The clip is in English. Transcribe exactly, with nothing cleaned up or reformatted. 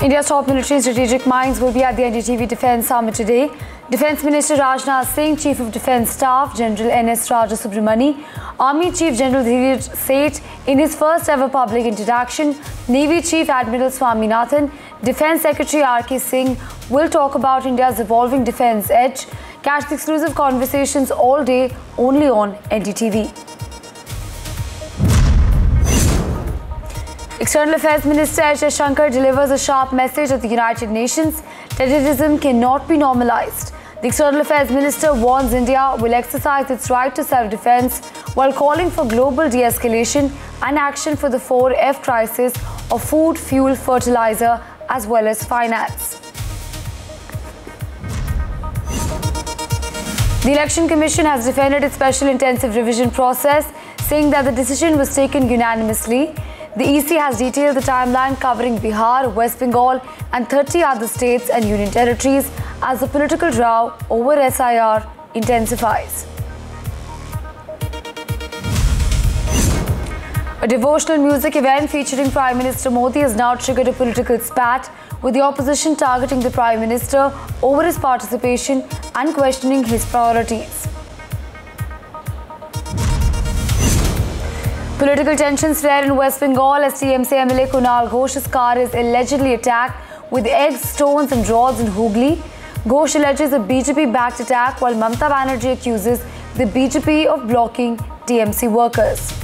India's top military strategic minds will be at the N D T V Defence Summit today. Defence Minister Rajnath Singh, Chief of Defence Staff General N S Rajasubramani, Army Chief General Dheeraj Seth in his first ever public introduction, Navy Chief Admiral Swaminathan, Defence Secretary R K Singh will talk about India's evolving defence edge. Catch the exclusive conversations all day only on N D T V. External Affairs Minister S Jaishankar delivers a sharp message at the United Nations. Terrorism cannot be normalized. The External Affairs Minister warns India will exercise its right to self-defense while calling for global de-escalation and action for the four F crisis of food, fuel, fertilizer as well as finance. The Election Commission has defended its special intensive revision process, saying that the decision was taken unanimously. The E C has detailed the timeline covering Bihar, West Bengal and thirty other states and union territories as the political row over S I R intensifies. A devotional music event featuring Prime Minister Modi has now triggered a political spat, with the opposition targeting the Prime Minister over his participation and questioning his priorities. Political tensions flare in West Bengal as T M C M L A Kunal Ghosh's car is allegedly attacked with eggs, stones and rods in Hooghly. Ghosh alleges a B J P-backed attack while Mamata Banerjee accuses the B J P of blocking T M C workers.